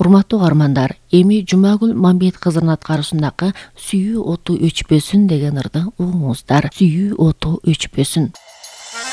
Урматтуу каармандар, эми Жумагүл Мамбет кызынын аткаруусундагы Сүйүү оту өчпөсүн деген ырды угуңуздар. Сүйүү оту өчпөсүн.